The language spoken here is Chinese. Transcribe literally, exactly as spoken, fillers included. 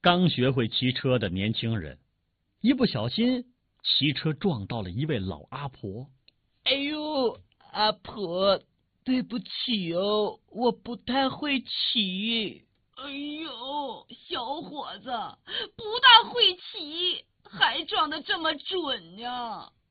刚学会骑车的年轻人，一不小心骑车撞到了一位老阿婆。 哎呦，阿婆，对不起哦，我不太会骑。 哎呦，小伙子，不大会骑，还撞得这么准呀！